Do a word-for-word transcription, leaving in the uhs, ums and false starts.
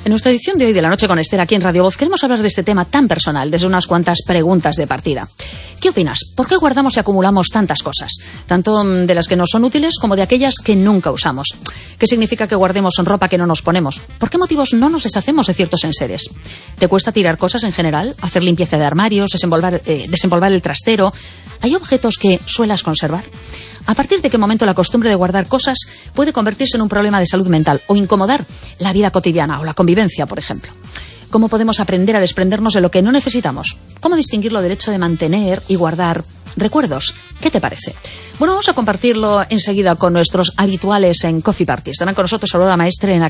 En nuestra edición de hoy de La Noche con Esther, aquí en Radio Voz, queremos hablar de este tema tan personal, desde unas cuantas preguntas de partida. ¿Qué opinas? ¿Por qué guardamos y acumulamos tantas cosas? Tanto de las que nos son útiles como de aquellas que nunca usamos. ¿Qué significa que guardemos ropa que no nos ponemos? ¿Por qué motivos no nos deshacemos de ciertos enseres? ¿Te cuesta tirar cosas en general? ¿Hacer limpieza de armarios? ¿Desempolvar, eh, desempolvar el trastero? ¿Hay objetos que suelas conservar? ¿A partir de qué momento la costumbre de guardar cosas puede convertirse en un problema de salud mental o incomodar la vida cotidiana o la convivencia, por ejemplo? ¿Cómo podemos aprender a desprendernos de lo que no necesitamos? ¿Cómo distinguir lo del hecho de mantener y guardar recuerdos? ¿Qué te parece? Bueno, vamos a compartirlo enseguida con nuestros habituales en Coffee Party. Estarán con nosotros Aurora Maestre en la